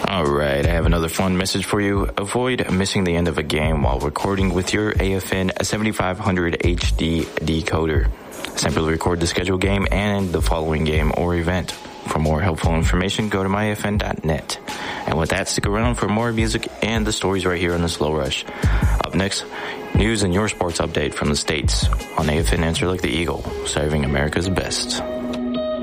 All right, I have another fun message for you. Avoid missing the end of a game while recording with your AFN 7500 HD decoder. Simply record the scheduled game and the following game or event. For more helpful information, go to myfn.net. And with that, stick around for more music and the stories right here on the Slow Rush. Up next, news and your sports update from the States on AFN Answer Like the Eagle, serving America's best.